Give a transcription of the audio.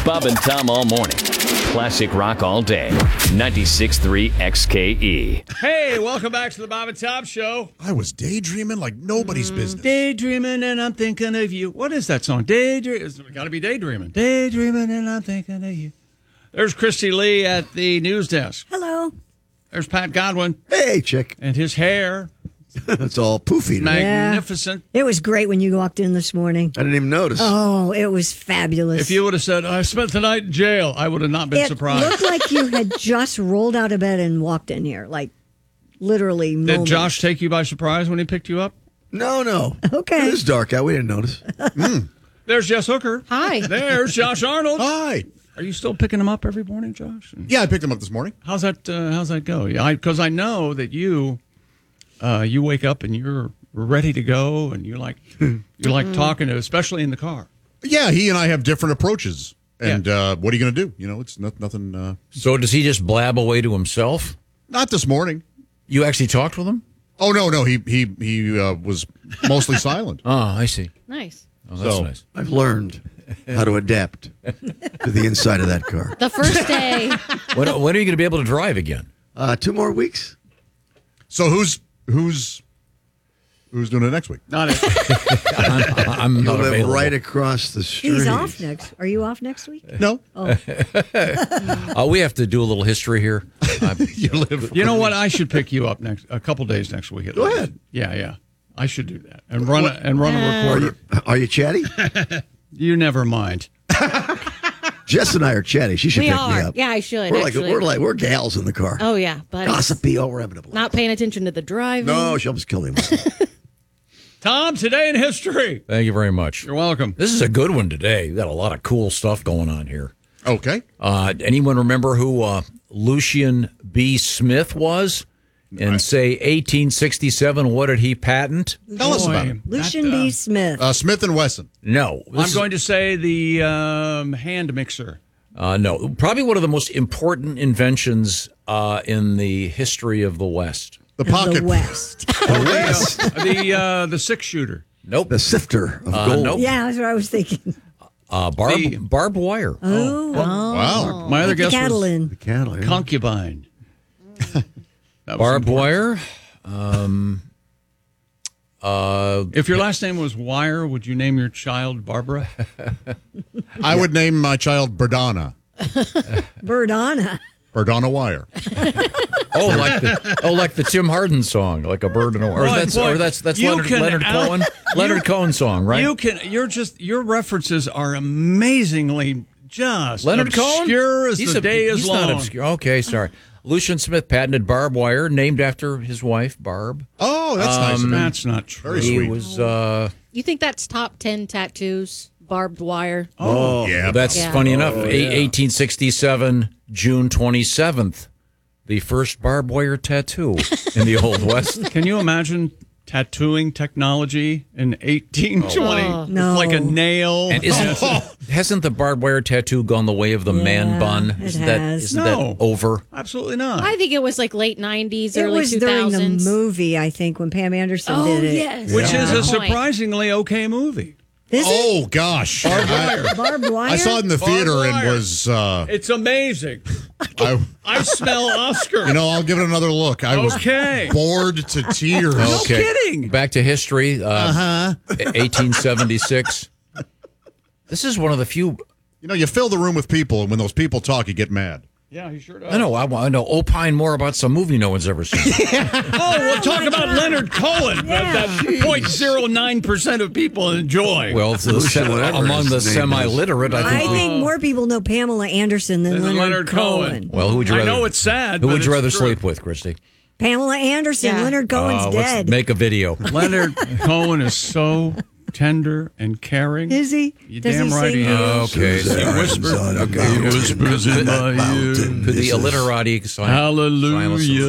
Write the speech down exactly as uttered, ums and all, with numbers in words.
Bob and Tom all morning. Classic rock all day. ninety-six point three X K E. Hey, welcome back to the Bob and Tom Show. I was daydreaming like nobody's Mm, business. Daydreaming and I'm thinking of you. What is that song? Daydream. It's got to be daydreaming. Daydreaming and I'm thinking of you. There's Christy Lee at the news desk. Hello. There's Pat Godwin. Hey, chick. And his hair. It's all poofy. today. Magnificent. It was great when you walked in this morning. I didn't even notice. Oh, it was fabulous. If you would have said, I spent the night in jail, I would have not been it surprised. looked like you had just rolled out of bed and walked in here, like literally. Did moments. Josh take you by surprise when he picked you up? No, no. Okay. It was dark out. We didn't notice. There's Jess Hooker. Hi. There's Josh Arnold. Hi. Are you still picking him up every morning, Josh? Yeah, I picked him up this morning. How's that? Uh, how's that go? Yeah, because I, I know that you, uh, you wake up and you're ready to go, and you like you like talking to, especially in the car. Yeah, he and I have different approaches. And uh, what are you going to do? You know, it's not, nothing. Uh, So does he just blab away to himself? not this morning. You actually talked with him? Oh no, no, he he he uh, was mostly silent. Oh, I see. Nice. Oh, that's So- nice. I've learned how to adapt to the inside of that car. The first day. When, when are you going to be able to drive again? Uh, two more weeks. So who's who's who's doing it next week? Not it. I'm, I'm You'll not live available. right across the street. He's off next. Are you off next week? No, Uh, we have to do a little history here. Uh, you live. You know what? I should pick you up next a couple days next week. At Go least. ahead. Yeah, yeah. I should do that and run a, and run a Are recorder. you, are you chatty? You never mind. Jess and I are chatty. She should We pick are. me up. Yeah, I should, We're like actually. we're like we're gals in the car. Oh, yeah. But Gossipy. Oh, we're having a blast. not paying attention to the driving. No, she'll just kill me. Tom, today in history. Thank you very much. You're welcome. This is a good one today. We've got a lot of cool stuff going on here. Okay. Uh, anyone remember who uh, Lucian B. Smith was? In, say, eighteen sixty-seven, what did he patent? Tell us Boy, about it. Lucian that, uh, B. Smith. Uh, Smith and Wesson. No. I'm this is- going to say the um, hand mixer. Uh, no. Probably one of the most important inventions uh, in the history of the West. The of pocket. the West. The West, the uh, the six shooter. Nope. the sifter of Uh, gold. nope. Yeah, that's what I was thinking. Uh, barb, The- barbed wire. Oh, Wow. My other Put the guess cattle was in. The cattle. Yeah. concubine. That was Barbed important. wire. Um, uh, If your last name was Wire, would you name your child Barbara? I would name my child Berdana. Birdana. Berdana Wire. oh, like the oh, like the Tim Harden song, like a bird in a or Boy, that's boy, or that's that's you Leonard, can Leonard out- Cohen. Leonard Cohen song, right? You can. You're just. Your references are amazingly just Leonard Cohen, obscure as He's the a- day is he's long. not obscure. Okay, sorry. Lucian Smith patented barbed wire, named after his wife Barb. Oh, that's nice of him. That's not true. Very He sweet. was. Uh, You think that's top ten tattoos? Barbed wire. Oh, yeah. that's Yeah. funny enough. A- eighteen sixty-seven, June twenty-seventh, the first barbed wire tattoo in the Old West. Can you imagine tattooing technology in eighteen twenty? Oh. It's No. like a nail. And isn't hasn't the barbed wire tattoo gone the way of the man Yeah, bun? it Isn't that has. isn't No. that over? Absolutely not. I think it was like late nineties, It early was two during thousands. the movie, I think, when Pam Anderson Oh, did it. yes. Which Yeah. is a Good point. surprisingly okay movie. Is it? Oh, gosh. I, Barbed wire? I saw it in the Barbed theater and wire. was, uh, It's amazing. I, I smell Oscar. you know, I'll give it another look. I was Okay. bored to tears. No Okay. kidding. Back to history. Uh, Uh-huh. eighteen seventy-six. This is one of the few. You know, you fill the room with people, and when those people talk, you get mad. Yeah, he sure does. I know. I want to know. Opine more about some movie no one's ever seen. Oh, we'll talk about Leonard Cohen. That, that zero point zero nine percent of people enjoy. Well, the se- whatever among the his name is. semi-literate, I I think. we- think more people know Pamela Anderson than Than Leonard, Leonard Cohen. Cohen. well, who would you I rather? know it's sad. Who but would you it's rather true. sleep with, Christy? Pamela Anderson. Yeah. Leonard Cohen's Uh, dead. Let's make a video. Leonard Cohen is so tender and caring. Is he? You Does damn he right sing he is. Okay. Susan so- whispered. on a Okay, mountain, he whispers in that my ear. mountain To the misses illiterati, silent- Hallelujah. silence of